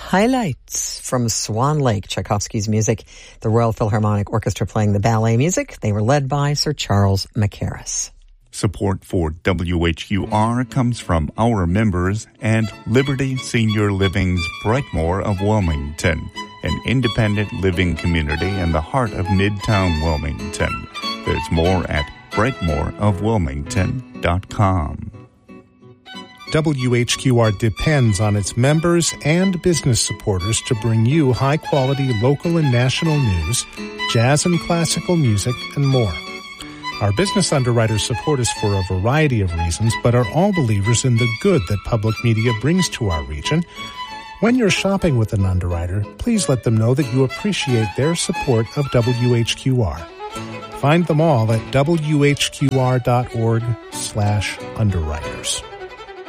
Highlights from Swan Lake, Tchaikovsky's music, the Royal Philharmonic Orchestra playing the ballet music. They were led by Sir Charles Mackerras. Support for WHQR comes from our members and Liberty Senior Living's Brightmoor of Wilmington, an independent living community in the heart of Midtown Wilmington. There's more at brightmoorofwilmington.com. WHQR depends on its members and business supporters to bring you high-quality local and national news, jazz and classical music, and more. Our business underwriters support us for a variety of reasons, but are all believers in the good that public media brings to our region. When you're shopping with an underwriter, please let them know that you appreciate their support of WHQR. Find them all at whqr.org/underwriters.